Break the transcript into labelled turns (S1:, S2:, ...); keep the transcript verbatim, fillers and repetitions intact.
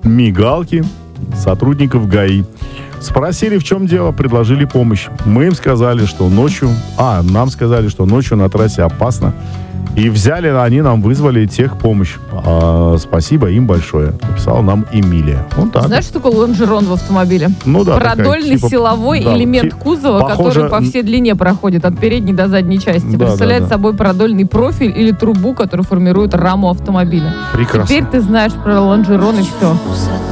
S1: мигалки сотрудников ГАИ. Спросили, в чем дело, предложили помощь. Мы им сказали, что ночью... А, нам сказали, что ночью на трассе опасно. И взяли, они нам вызвали техпомощь. А, спасибо им большое. Написала нам Эмилия. Вот так.
S2: Знаешь, что такое лонжерон в автомобиле?
S1: Ну да.
S2: Продольный
S1: такая, типа,
S2: силовой
S1: да,
S2: элемент
S1: ти-
S2: кузова,
S1: похоже...
S2: который по всей длине проходит от передней до задней части.
S1: Да,
S2: Представляет
S1: да, да.
S2: собой продольный профиль или трубу, который формирует раму автомобиля.
S1: Прекрасно.
S2: Теперь ты знаешь про лонжерон и все.